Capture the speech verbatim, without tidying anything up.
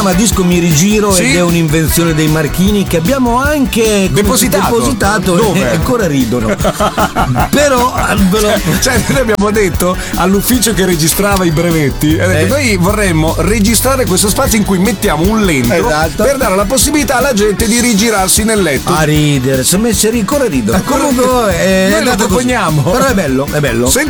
chiama Disco Mi Rigiro Sì. ed è un'invenzione dei Marchini che abbiamo anche Depositato. depositato Dove? e ancora ridono. Però ve lo- Cioè, noi abbiamo detto all'ufficio che registrava i brevetti, ha detto, Eh. noi vorremmo registrare questo spazio in cui mettiamo un lento Esatto. per dare la possibilità alla gente di rigirarsi nel letto. a ridere, sono messi a ri- ancora ridono. Comunque è Noi lo andato così. proponiamo. Però è bello, è bello. Senti